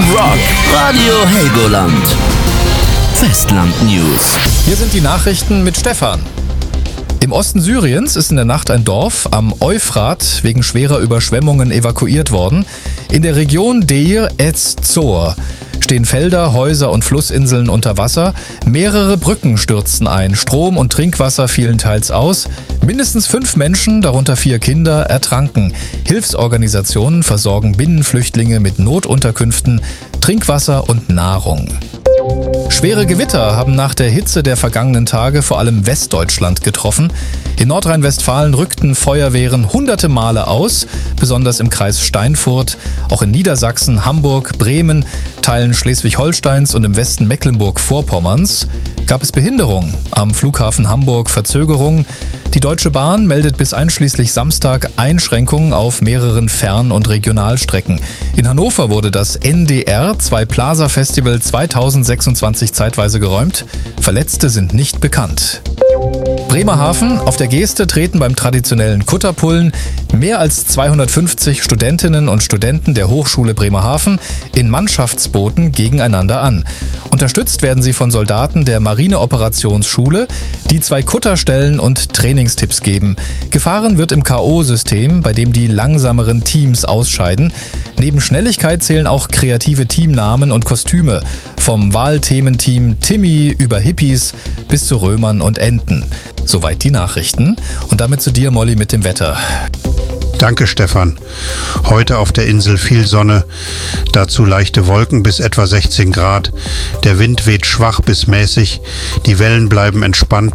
Rock. Radio Helgoland. Festland News. Hier sind die Nachrichten mit Stefan. Im Osten Syriens ist in der Nacht ein Dorf am Euphrat wegen schwerer Überschwemmungen evakuiert worden. In der Region Deir ez-Zor stehen Felder, Häuser und Flussinseln unter Wasser. Mehrere Brücken stürzten ein. Strom und Trinkwasser fielen teils aus. Mindestens 5 Menschen, darunter 4 Kinder, ertranken. Hilfsorganisationen versorgen Binnenflüchtlinge mit Notunterkünften, Trinkwasser und Nahrung. Schwere Gewitter haben nach der Hitze der vergangenen Tage vor allem Westdeutschland getroffen. In Nordrhein-Westfalen rückten Feuerwehren hunderte Male aus, besonders im Kreis Steinfurt. Auch in Niedersachsen, Hamburg, Bremen, Teilen Schleswig-Holsteins und im Westen Mecklenburg-Vorpommerns gab es Behinderung. Am Flughafen Hamburg Verzögerung. Die Deutsche Bahn meldet bis einschließlich Samstag Einschränkungen auf mehreren Fern- und Regionalstrecken. In Hannover wurde das NDR 2 Plaza Festival 2026 zeitweise geräumt. Verletzte sind nicht bekannt. Bremerhaven. Auf der Geste treten beim traditionellen Kutterpullen mehr als 250 Studentinnen und Studenten der Hochschule Bremerhaven in Mannschaftsbooten gegeneinander an. Unterstützt werden sie von Soldaten der Marineoperationsschule, die 2 Kutter stellen und Trainingstipps geben. Gefahren wird im K.O.-System, bei dem die langsameren Teams ausscheiden. Neben Schnelligkeit zählen auch kreative Teamnamen und Kostüme. Vom Wahlthementeam Timmy über Hippies bis zu Römern und Enten. Soweit die Nachrichten. Und damit zu dir, Molly, mit dem Wetter. Danke, Stefan. Heute auf der Insel viel Sonne, dazu leichte Wolken bis etwa 16 Grad. Der Wind weht schwach bis mäßig, die Wellen bleiben entspannt